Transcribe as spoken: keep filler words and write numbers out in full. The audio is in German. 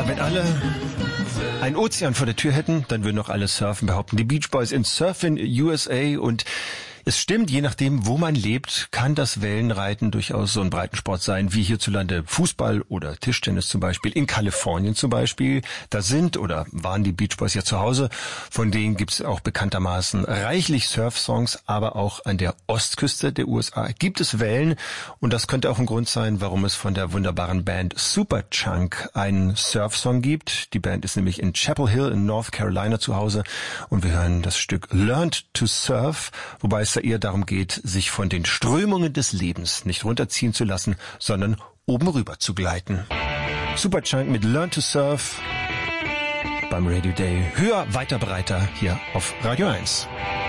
Ja, wenn alle einen Ozean vor der Tür hätten, dann würden auch alle surfen, behaupten die Beach Boys in Surfin' U S A. Und es stimmt, je nachdem, wo man lebt, kann das Wellenreiten durchaus so ein Breitensport sein, wie hierzulande Fußball oder Tischtennis zum Beispiel. In Kalifornien zum Beispiel, da sind oder waren die Beach Boys ja zu Hause. Von denen gibt's auch bekanntermaßen reichlich Surfsongs, aber auch an der Ostküste der U S A gibt es Wellen. Und das könnte auch ein Grund sein, warum es von der wunderbaren Band Superchunk einen Surfsong gibt. Die Band ist nämlich in Chapel Hill in North Carolina zu Hause. Und wir hören das Stück Learned to Surf, wobei es da eher darum geht, sich von den Strömungen des Lebens nicht runterziehen zu lassen, sondern oben rüber zu gleiten. Superchunk mit Learn to Surf beim Radio Day. Höher, weiter, breiter hier auf Radio eins.